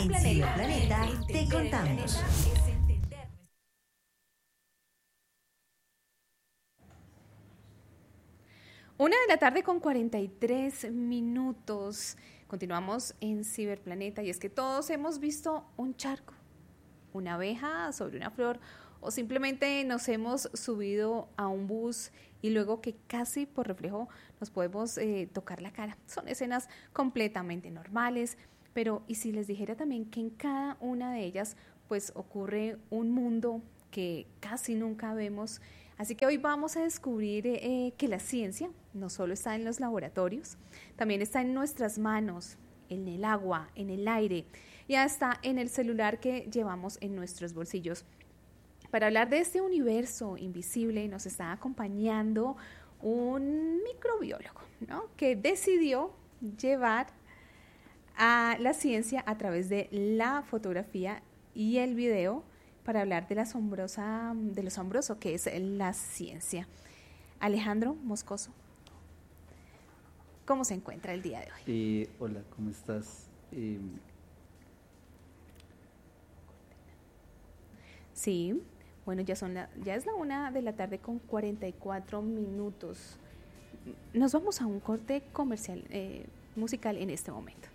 En Ciberplaneta te contamos. Una de la tarde con 43 minutos. Continuamos en Ciberplaneta y es que todos hemos visto un charco, una abeja sobre una flor o simplemente nos hemos subido a un bus y luego que casi por reflejo nos podemos tocar la cara. Son escenas completamente normales, pero ¿y si les dijera también que en cada una de ellas pues ocurre un mundo que casi nunca vemos? Así que hoy vamos a descubrir que la ciencia no solo está en los laboratorios, también está en nuestras manos, en el agua, en el aire y hasta en el celular que llevamos en nuestros bolsillos. Para hablar de este universo invisible nos está acompañando un microbiólogo, ¿no?, que decidió llevar a la ciencia a través de la fotografía y el video para hablar de lo asombroso que es la ciencia. Alejandro Moscoso, ¿cómo se encuentra el día de hoy? Hola, ¿cómo estás? Sí, bueno, ya es la 1 de la tarde con 44 minutos. Nos vamos a un corte comercial musical en este momento.